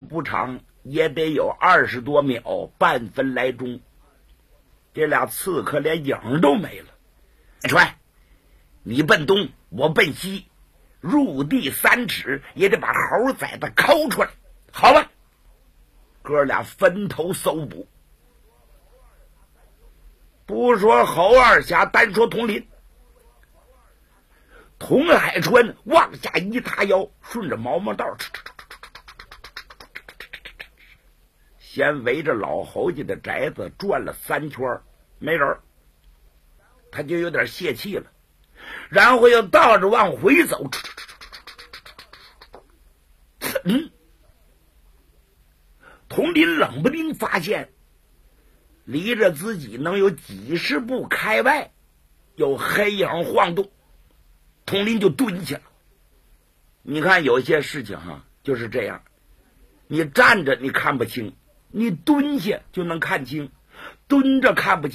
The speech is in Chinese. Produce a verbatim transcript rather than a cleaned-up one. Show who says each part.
Speaker 1: 不长，也得有二十多秒，半分来钟。这俩刺客连影都没了。传，你奔东，我奔西，入地三尺也得把猴崽子抠出来，好吧？哥俩分头搜捕。不说侯二侠，单说佟林。佟海川往下一塌腰，顺着毛毛道先围着老侯家的宅子转了三圈，没人，他就有点泄气了，然后又倒着往回走。嗯，佟林冷不丁发现离着自己能有几十步开外有黑影晃动，佟林就蹲下了。你看有些事情哈就是这样，你站着你看不清，你蹲下就能看清，蹲着看不清。